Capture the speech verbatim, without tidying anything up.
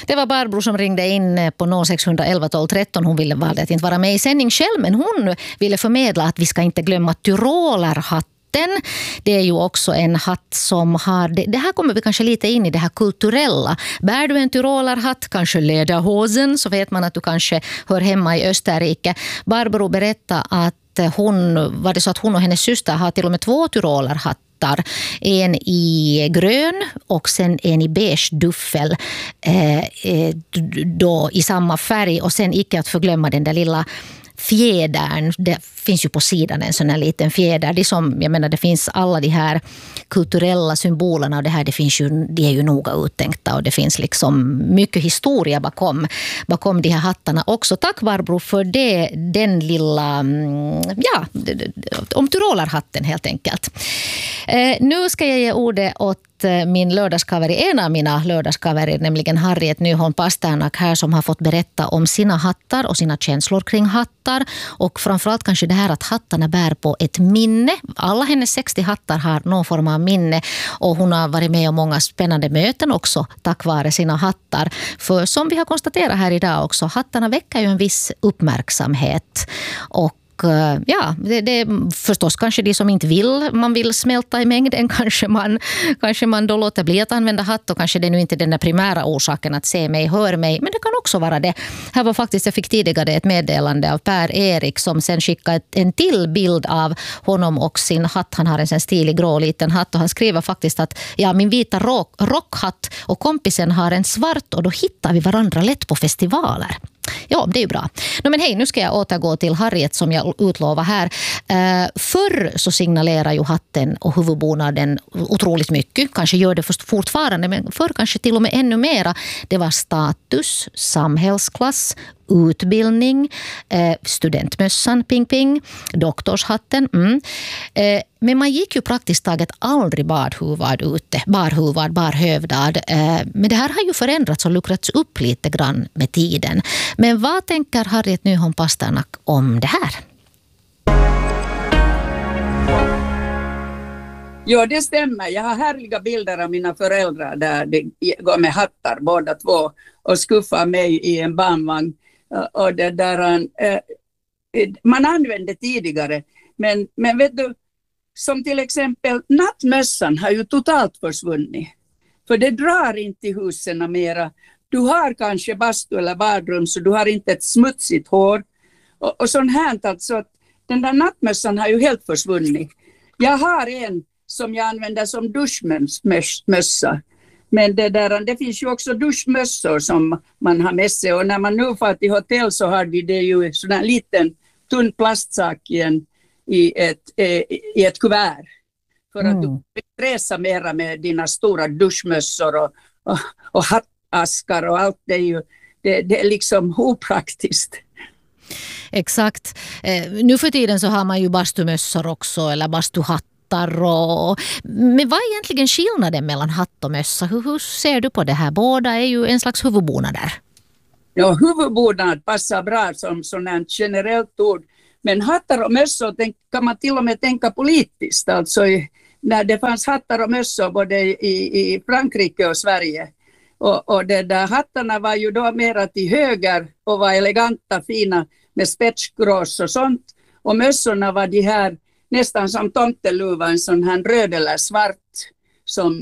Det var Barbro som ringde in på noll sex ett ett tolv tretton. Hon ville valde att inte vara med i sändning själv, men hon ville förmedla att vi ska inte glömma tyrolerhatt. Det är ju också en hatt som har, det, det här kommer vi kanske lite in i det här kulturella. Bär du en tyrolerhatt, kanske lederhosen, så vet man att du kanske hör hemma i Österrike. Barbro berättade att hon, var det så att hon och hennes syster har till och med två tyrolerhattar. En i grön och sen en i beige duffel eh, då i samma färg, och sen icke att förglömma den där lilla fjädern. Det finns ju på sidan en sån här liten fjäder. Det, som, jag menar, det finns alla de här kulturella symbolerna och det här, det finns ju, de är ju noga uttänkta och det finns liksom mycket historia bakom, bakom de här hattarna också. Tack Barbro för det, den lilla, ja, om tyrolerhatten helt enkelt. Eh, nu ska jag ge ordet åt min lördagskaveri, en av mina lördagskaverer, nämligen Harriet Nyholm Pasternak här, som har fått berätta om sina hattar och sina känslor kring hattar, och framförallt kanske det här att hattarna bär på ett minne. Alla hennes sextio hattar har någon form av minne, och hon har varit med om många spännande möten också tack vare sina hattar. För som vi har konstaterat här idag också, hattarna väcker ju en viss uppmärksamhet, och ja, det, det är förstås kanske de som inte vill, man vill smälta i mängden, kanske man, kanske man då låter bli att använda hatt, och kanske det är nu inte den där primära orsaken att se mig, hör mig, men det kan också vara det. Här var faktiskt, jag fick tidigare ett meddelande av Per-Erik som sen skickade en till bild av honom och sin hatt. Han har en sån stilig grå liten hatt, och han skriver faktiskt att ja, min vita rock, rockhatt och kompisen har en svart, och då hittar vi varandra lätt på festivaler. Ja, det är ju bra. No, men hej, nu ska jag återgå till Harriet som jag utlovar här. Uh, förr så signalerar ju hatten och huvudbonaden otroligt mycket. Kanske gör det fortfarande, men förr kanske till och med ännu mera. Det var status, samhällsklass, utbildning, eh, studentmössan, ping ping, doktorshatten. Mm. Eh, men man gick ju praktiskt taget aldrig barhuvad ute, barhuvad, barhövdad. Eh, men det här har ju förändrats och luckrats upp lite grann med tiden. Men vad tänker Harriet Nyholm Pasternak om det här? Ja, det stämmer. Jag har härliga bilder av mina föräldrar där de går med hattar båda två och skuffar mig i en barnvagn. Och det där, eh, man använde tidigare, men, men vet du, som till exempel nattmössan har ju totalt försvunnit. För det drar inte i husen mera. Du har kanske bastu eller badrum, så du har inte ett smutsigt hår. Och, och sånt här, alltså att den där nattmössan har ju helt försvunnit. Jag har en som jag använder som duschmössa. Men det, där, det finns ju också duschmössor som man har med sig. Och när man nu får till hotell så har vi det ju en sån här liten tunn plastsak i, en, i, ett, eh, i ett kuvert. För mm. att du vill resa mera med dina stora duschmössor och, och, och hattaskar och allt. Det är ju det, det är liksom opraktiskt. Exakt. Eh, nu för tiden så har man ju bastumössor också, eller bastuhatt. Och, men vad är egentligen skillnaden mellan hatt och mössa? Hur, hur ser du på det här? Båda är ju en slags huvudbonader. Ja, huvudbonad passar bra som sådant generellt ord. Men hattar och mössor kan man till och med tänka politiskt. Alltså när det fanns hattar och mössor både i, i Frankrike och Sverige. Och, och det där hattarna var ju då mera till höger och var eleganta, fina med spetsgrås och sånt. Och mössorna var de här nästan som tomteluva, en sån här röd eller svart som